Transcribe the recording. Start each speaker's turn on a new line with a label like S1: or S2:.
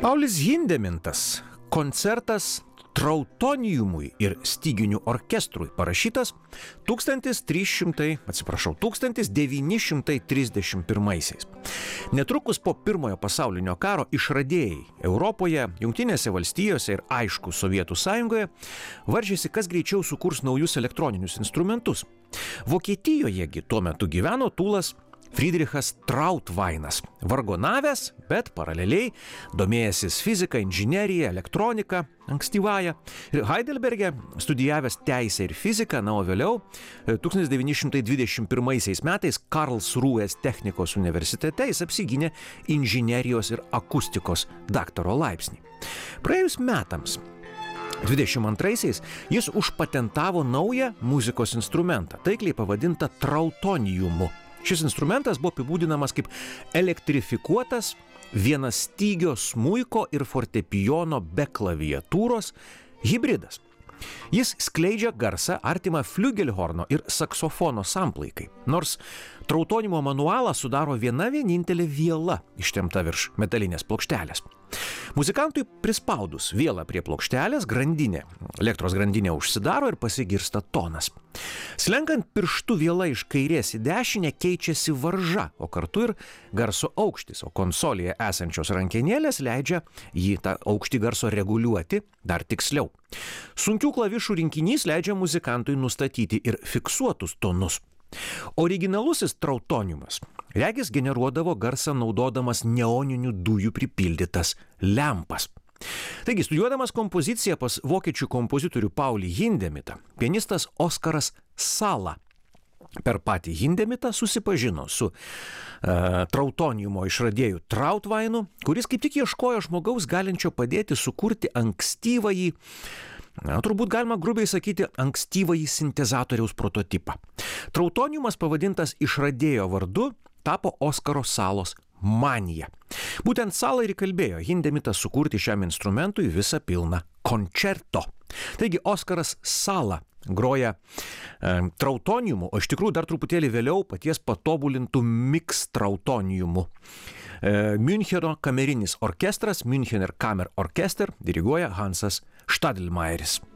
S1: Paulius Hindemintas, koncertas Trautoniumui ir styginių orkestrui parašytas 1931. Netrukus po Pirmojo pasaulinio karo išradėjai Europoje, Jungtinėse valstijose ir aišku Sovietų sąjungoje varžėsi, kas greičiau sukurs naujus elektroninius instrumentus. Vokietijojegi tuo metu gyveno tūlas Friedrichas Trautvainas, vargonavęs, bet paraleliai domėjęsis fiziką, inžineriją, elektroniką, ankstyvąją. Ir Heidelberge studijavęs teisę ir fiziką, na o vėliau 1921 metais Karlsrūės technikos universitete jis apsigynė inžinerijos ir akustikos daktaro laipsnį. Praėjus metams 22-aisiais jis užpatentavo naują muzikos instrumentą, taikliai pavadintą trautoniumu. Šis instrumentas buvo apibūdinamas kaip elektrifikuotas vienastygio smuiko ir fortepijono be klaviatūros hibridas. Jis skleidžia garsą artimą fliugelhorno ir saksofono samplaikai, nors trautoniumo manualą sudaro viena vienintelė viela ištempta virš metalinės plokštelės. Muzikantui prispaudus vielą prie plokštelės, elektros grandinė užsidaro ir pasigirsta tonas. Slenkant pirštu viela iš kairės į dešinę keičiasi varža, o kartu ir garso aukštis, o konsolėje esančios rankenėlės leidžia jį tą aukštį garso reguliuoti dar tiksliau. Sunkių klavišų rinkinys leidžia muzikantui nustatyti ir fiksuotus tonus. Originalusis trautoniumas regis generuodavo garsą naudodamas neoninių dujų pripildytas lempas. Taigi, studijuodamas kompoziciją pas vokiečių kompozitorių Paulį Hindemitą, pianistas Oskaras Sala per patį Hindemitą susipažino su trautoniumo išradėju Trautvainu, kuris kaip tik ieškojo žmogaus galinčio padėti sukurti ankstyvąjį, turbūt galima grubiai sakyti, ankstyvąjį sintezatoriaus prototipą. Trautoniumas, pavadintas išradėjo vardu, tapo Oskaro Salos manija. Būtent Sala ir kalbėjo Hindemitą sukurti šiam instrumentui visą pilną koncerto. Taigi Oskaras Sala groja trautoniumu, o iš tikrųjų dar truputėlį vėliau paties patobulintų mix trautoniumu. Müncheno kamerinis orkestras, Münchener Kammerorchester, diriguoja Hansas Stadelmayeris.